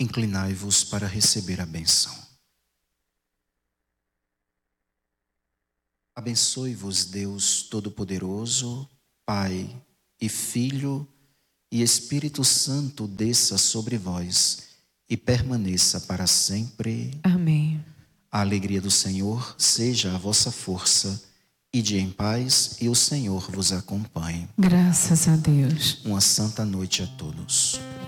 Inclinai-vos para receber a bênção. Abençoe-vos Deus Todo-Poderoso, Pai e Filho e Espírito Santo, desça sobre vós e permaneça para sempre. Amém. A alegria do Senhor seja a vossa força. Ide em paz e o Senhor vos acompanhe. Graças a Deus. Uma santa noite a todos.